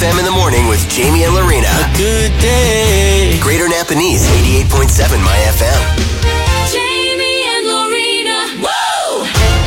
FM in the morning with Jamie and Lorena. A good day. Greater Napanese, 88.7 My FM. Jamie and Lorena. Woo!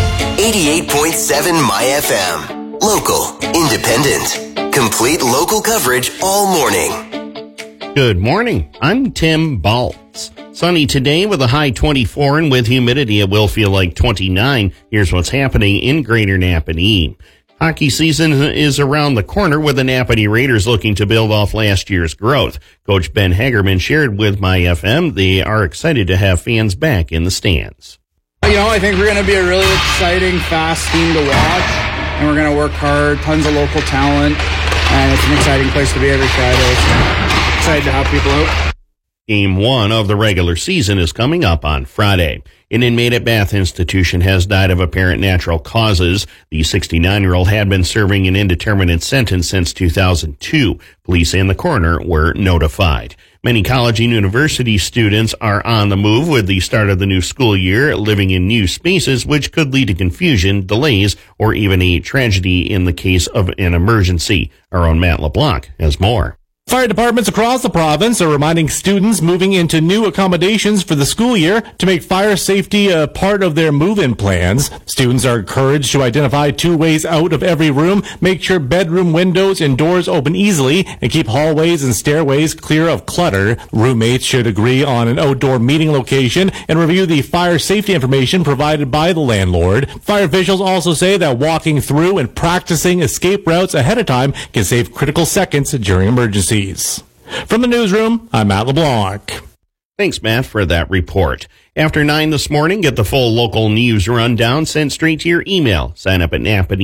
88.7 My FM. Local, independent, complete local coverage all morning. Good morning. I'm Tim Baltz. Sunny today with a high 24 and with humidity it will feel like 29. Here's what's happening in Greater Napanee. Hockey season is around the corner with the Napanee Raiders looking to build off last year's growth. Coach Ben Hagerman shared with My FM they are excited to have fans back in the stands. I think we're going to be a really exciting, fast team to watch, and we're going to work hard, tons of local talent, and it's an exciting place to be every Friday. So excited to have people out. Game 1 of the regular season is coming up on Friday. An inmate at Bath Institution has died of apparent natural causes. The 69-year-old had been serving an indeterminate sentence since 2002. Police and the coroner were notified. Many college and university students are on the move with the start of the new school year, living in new spaces, which could lead to confusion, delays, or even a tragedy in the case of an emergency. Our own Matt LeBlanc has more. Fire departments across the province are reminding students moving into new accommodations for the school year to make fire safety a part of their move-in plans. Students are encouraged to identify 2 ways out of every room, make sure bedroom windows and doors open easily, and keep hallways and stairways clear of clutter. Roommates should agree on an outdoor meeting location and review the fire safety information provided by the landlord. Fire officials also say that walking through and practicing escape routes ahead of time can save critical seconds during emergencies. From the newsroom, I'm Matt LeBlanc. Thanks, Matt, for that report. After 9 this morning, get the full local news rundown sent straight to your email. Sign up at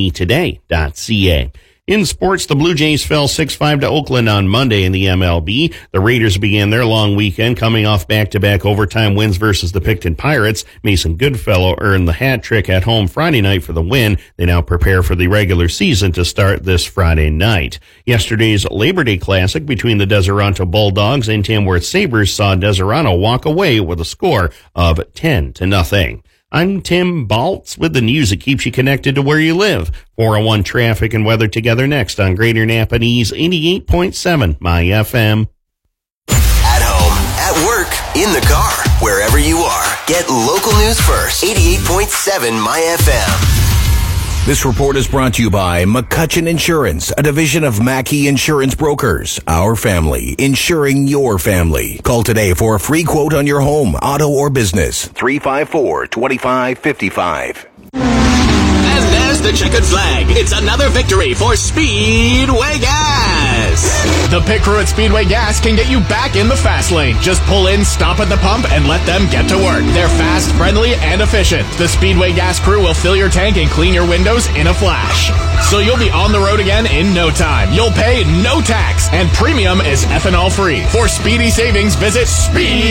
napaneetoday.ca. In sports, the Blue Jays fell 6-5 to Oakland on Monday in the MLB. The Raiders began their long weekend coming off back-to-back overtime wins versus the Picton Pirates. Mason Goodfellow earned the hat trick at home Friday night for the win. They now prepare for the regular season to start this Friday night. Yesterday's Labor Day Classic between the Deseronto Bulldogs and Tamworth Sabres saw Deseronto walk away with a score of 10-0. I'm Tim Baltz with the news that keeps you connected to where you live. 401 traffic and weather together next on Greater Napanee's 88.7 My FM. At home, at work, in the car, wherever you are. Get local news first. 88.7 My FM. This report is brought to you by McCutcheon Insurance, a division of Mackey Insurance Brokers. Our family, insuring your family. Call today for a free quote on your home, auto, or business. 354-2555. And there's the checkered flag. It's another victory for Speedway Gas. The pit crew at Speedway Gas can get you back in the fast lane. Just pull in, stop at the pump, and let them get to work. They're fast, friendly, and efficient. The Speedway Gas crew will fill your tank and clean your windows in a flash. So you'll be on the road again in no time. You'll pay no tax, and premium is ethanol free. For speedy savings, visit Speed